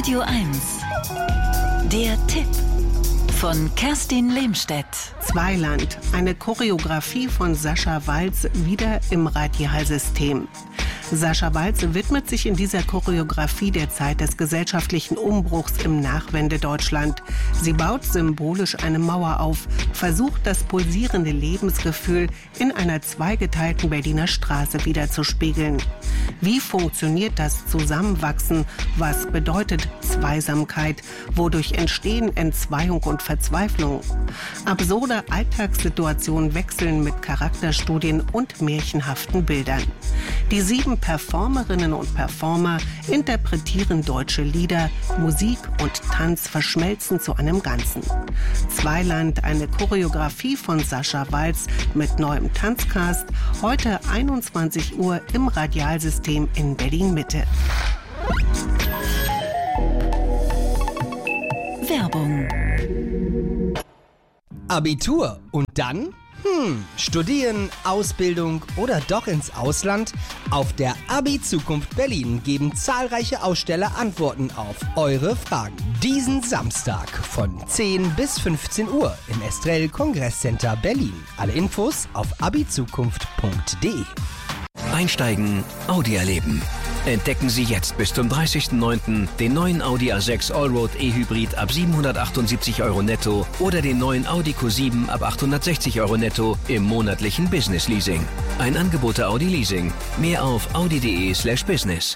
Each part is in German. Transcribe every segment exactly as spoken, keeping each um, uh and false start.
Radio eins. Der Tipp von Kerstin Lehmstedt. Zweiland, eine Choreografie von Sascha Walz, wieder im Radialsystem. Sascha Walz widmet sich in dieser Choreografie der Zeit des gesellschaftlichen Umbruchs im Nachwende-Deutschland. Sie baut symbolisch eine Mauer auf, versucht das pulsierende Lebensgefühl in einer zweigeteilten Berliner Straße wiederzuspiegeln. Wie funktioniert das Zusammenwachsen? Was bedeutet Zweisamkeit? Wodurch entstehen Entzweiung und Verzweiflung? Absurde Alltagssituationen wechseln mit Charakterstudien und märchenhaften Bildern. Die sieben Performerinnen und Performer interpretieren deutsche Lieder, Musik und Tanz verschmelzen zu einem Ganzen. Zweiland, eine Choreografie von Sascha Walz mit neuem Tanzcast, heute einundzwanzig Uhr im Radialsystem in Berlin-Mitte. Werbung. Abitur und dann? Hm, studieren, Ausbildung oder doch ins Ausland? Auf der Abi-Zukunft Berlin geben zahlreiche Aussteller Antworten auf eure Fragen. Diesen Samstag von zehn bis fünfzehn Uhr im Estrell Kongresscenter Berlin. Alle Infos auf abizukunft punkt de. Einsteigen, Audi erleben. Entdecken Sie jetzt bis zum dreißigsten neunten den neuen Audi A sechs Allroad E-Hybrid ab siebenhundertachtundsiebzig Euro netto oder den neuen Audi Q sieben ab achthundertsechzig Euro netto im monatlichen Business Leasing. Ein Angebot der Audi Leasing. Mehr auf audi punkt de slash business.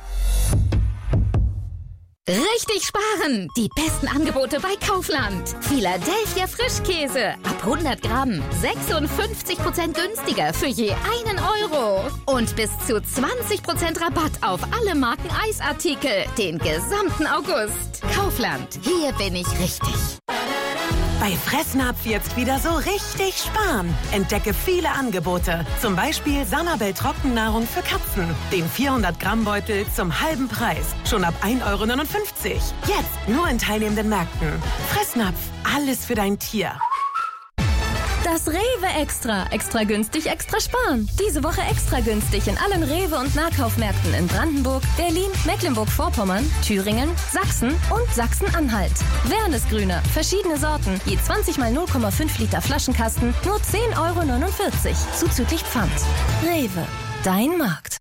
Richtig sparen! Die besten Angebote bei Kaufland. Philadelphia Frischkäse ab hundert Gramm sechsundfünfzig Prozent günstiger für je einen Euro. Und bis zu zwanzig Prozent Rabatt auf alle Marken Eisartikel den gesamten August. Kaufland, hier bin ich richtig. Bei Fressnapf jetzt wieder so richtig sparen. Entdecke viele Angebote. Zum Beispiel Sanabel Trockennahrung für Katzen. Den vierhundert Gramm Beutel zum halben Preis. Schon ab ein Euro neunundfünfzig. Jetzt nur in teilnehmenden Märkten. Fressnapf, alles für dein Tier. Das Rewe Extra. Extra günstig, extra sparen. Diese Woche extra günstig in allen Rewe- und Nahkaufmärkten in Brandenburg, Berlin, Mecklenburg-Vorpommern, Thüringen, Sachsen und Sachsen-Anhalt. Wernesgrüner, verschiedene Sorten, je zwanzig mal null Komma fünf Liter Flaschenkasten, nur zehn Euro neunundvierzig, zuzüglich Pfand. Rewe, dein Markt.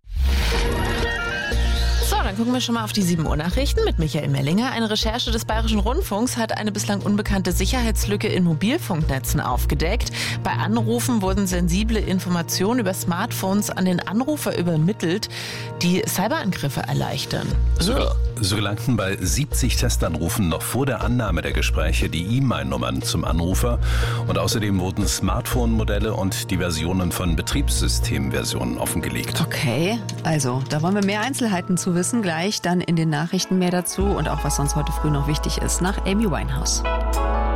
So, dann gucken wir schon mal auf die sieben Uhr Nachrichten mit Michael Mellinger. Eine Recherche des Bayerischen Rundfunks hat eine bislang unbekannte Sicherheitslücke in Mobilfunknetzen aufgedeckt. Bei Anrufen wurden sensible Informationen über Smartphones an den Anrufer übermittelt, die Cyberangriffe erleichtern. So, so gelangten bei siebzig Testanrufen noch vor der Annahme der Gespräche die E-Mail-Nummern zum Anrufer. Und außerdem wurden Smartphone-Modelle und die Versionen von Betriebssystemversionen offengelegt. Okay, also da wollen wir mehr Einzelheiten zu wissen. Gleich dann in den Nachrichten mehr dazu und auch was sonst heute früh noch wichtig ist nach Amy Winehouse.